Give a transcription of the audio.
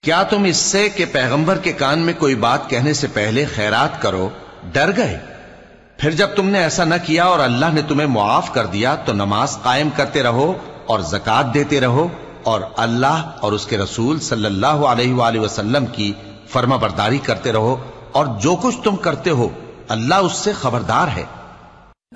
क्या तुम इससे कि पैगंबर के कान में कोई बात कहने से पहले खैरात करो डर गए? फिर जब तुमने ऐसा न किया और अल्लाह ने तुम्हें मुआफ कर दिया तो नमाज कायम करते रहो और ज़कात देते रहो और अल्लाह और उसके रसूल सल्लल्लाहु अलैहि वसल्लम की फर्माबरदारी करते रहो और जो कुछ तुम करते हो अल्लाह उससे खबरदार है।